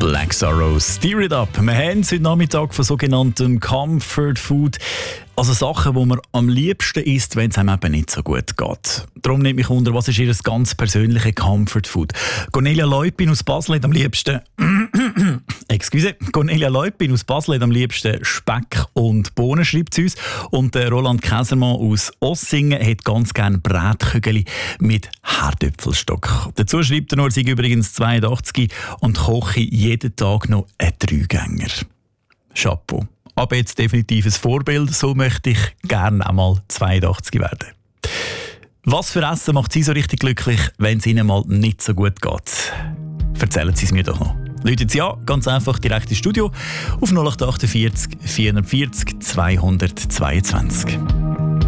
Black Sorrows, Steer It Up. Wir haben heute Nachmittag von sogenanntem Comfort Food, also Sachen, die man am liebsten isst, wenn es einem eben nicht so gut geht. Darum nimmt mich wunder, was ist Ihr ganz persönliche Comfort Food? Cornelia Leupin aus Basel hat am liebsten Cornelia Leupin aus Basel hat am liebsten Speck und Bohnen, schreibt sie uns. Und Roland Käsermann aus Ossingen hat ganz gerne Brätkügel mit Herdöpfelstock. Dazu schreibt er noch, er sei übrigens 82 und koche jeden Tag noch einen Dreigänger. Chapeau. Aber jetzt definitiv ein Vorbild, so möchte ich gerne einmal 82 werden. Was für Essen macht Sie so richtig glücklich, wenn es Ihnen mal nicht so gut geht? Erzählen Sie es mir doch noch. Läutet Sie an, ganz einfach direkt ins Studio auf 0848 440 222.